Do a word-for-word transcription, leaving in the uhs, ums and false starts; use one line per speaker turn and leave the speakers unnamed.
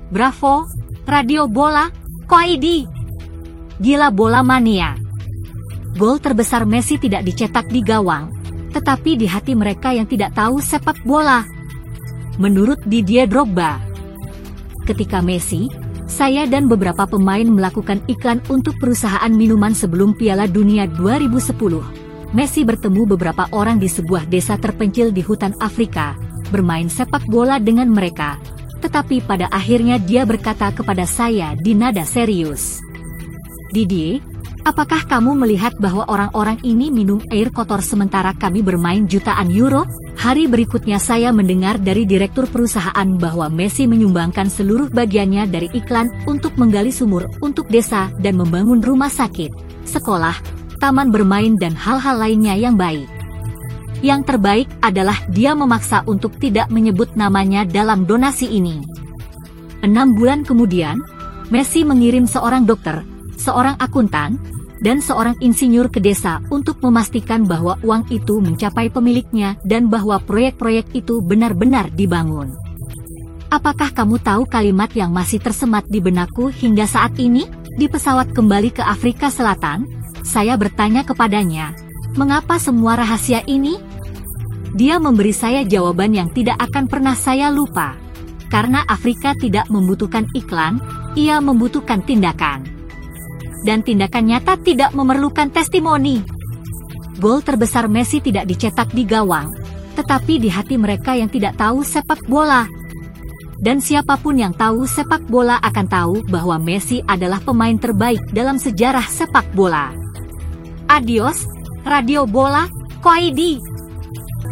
Bravo, Radio Bola, Koidi. Gila bola mania. Gol terbesar Messi tidak dicetak di gawang, tetapi di hati mereka yang tidak tahu sepak bola. Menurut Didier Drogba, ketika Messi, saya dan beberapa pemain melakukan iklan untuk perusahaan minuman sebelum Piala Dunia dua ribu sepuluh. Messi bertemu beberapa orang di sebuah desa terpencil di hutan Afrika, bermain sepak bola dengan mereka. Tetapi pada akhirnya dia berkata kepada saya di nada serius, "Didier, apakah kamu melihat bahwa orang-orang ini minum air kotor sementara kami bermain jutaan euro?" Hari berikutnya saya mendengar dari direktur perusahaan bahwa Messi menyumbangkan seluruh bagiannya dari iklan untuk menggali sumur untuk desa dan membangun rumah sakit, sekolah, taman bermain dan hal-hal lainnya yang baik. Yang terbaik adalah dia memaksa untuk tidak menyebut namanya dalam donasi ini. Enam bulan kemudian, Messi mengirim seorang dokter, seorang akuntan, dan seorang insinyur ke desa untuk memastikan bahwa uang itu mencapai pemiliknya dan bahwa proyek-proyek itu benar-benar dibangun. Apakah kamu tahu kalimat yang masih tersemat di benakku hingga saat ini? Di pesawat kembali ke Afrika Selatan, saya bertanya kepadanya, "Mengapa semua rahasia ini?" Dia memberi saya jawaban yang tidak akan pernah saya lupa. Karena Afrika tidak membutuhkan iklan, ia membutuhkan tindakan. Dan tindakan nyata tidak memerlukan testimoni. Gol terbesar Messi tidak dicetak di gawang, tetapi di hati mereka yang tidak tahu sepak bola. Dan siapapun yang tahu sepak bola akan tahu bahwa Messi adalah pemain terbaik dalam sejarah sepak bola. Adios, Radio Bola, Koidi.